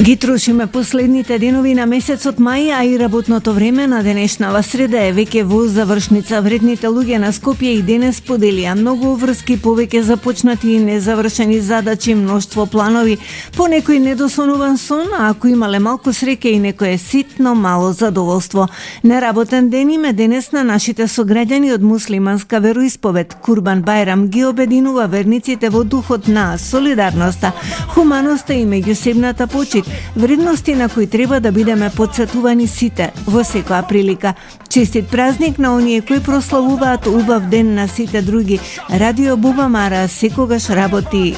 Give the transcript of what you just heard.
Ги трошиме последните денови на месецот мај, а и работното време на денешнава среда е веќе во завршница. Вредните луѓе на Скопје и денес поделија многу врски, повеќе започнати и незавршени задачи, мноштво планови, по некој недосонуван сон, а ако имале малку среќа и некое ситно мало задоволство. Неработен ден име денес на нашите сограѓани од муслиманска вероисповед. Курбан Бајрам ги обединува верниците во духот на солидарноста, хуманоста и меѓусебната почит, вредности на кои треба да бидеме потсетувани сите во секоја прилика. Честит празник на оние кои прославуваат убав ден на сите други. Радио Бубамара секогаш работи